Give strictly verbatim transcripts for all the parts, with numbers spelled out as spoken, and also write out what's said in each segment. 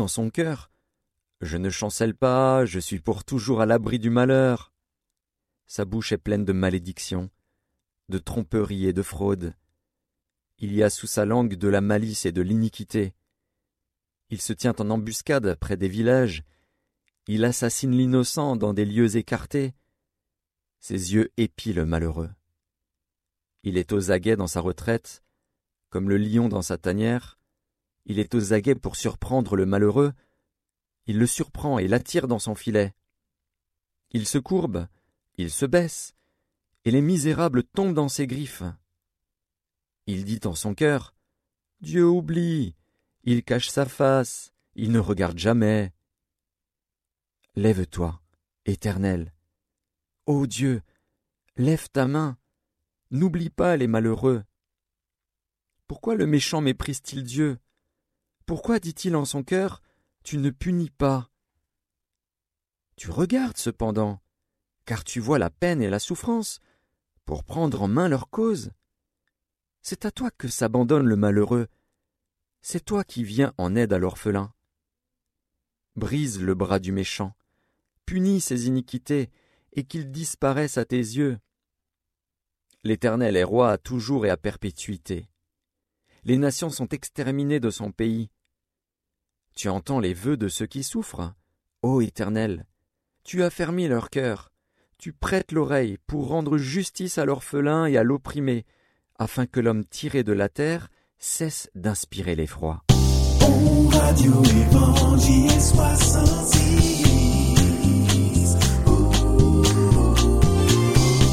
dans son cœur. Je ne chancelle pas, je suis pour toujours à l'abri du malheur. Sa bouche est pleine de malédictions, de tromperies et de fraudes. Il y a sous sa langue de la malice et de l'iniquité. Il se tient en embuscade près des villages. Il assassine l'innocent dans des lieux écartés. Ses yeux épient le malheureux. Il est aux aguets dans sa retraite, comme le lion dans sa tanière. Il est aux aguets pour surprendre le malheureux. Il le surprend et l'attire dans son filet. Il se courbe, il se baisse, et les misérables tombent dans ses griffes. Il dit en son cœur, « Dieu oublie, il cache sa face, il ne regarde jamais. » Lève-toi, Éternel. Ô Dieu, lève ta main, n'oublie pas les malheureux. Pourquoi le méchant méprise-t-il Dieu? Pourquoi dit-il en son cœur, « Tu ne punis pas » ? Tu regardes cependant, car tu vois la peine et la souffrance, pour prendre en main leur cause. C'est à toi que s'abandonne le malheureux, c'est toi qui viens en aide à l'orphelin. Brise le bras du méchant, punis ses iniquités, et qu'il disparaisse à tes yeux. L'Éternel est roi à toujours et à perpétuité. Les nations sont exterminées de son pays. Tu entends les vœux de ceux qui souffrent, ô Éternel. Tu affermis leur cœur, tu prêtes l'oreille pour rendre justice à l'orphelin et à l'opprimé, afin que l'homme tiré de la terre cesse d'inspirer l'effroi. Oh, Radio Évangile soixante-six.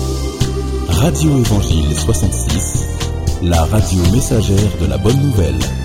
Radio Évangile soixante-six, la radio messagère de la bonne nouvelle.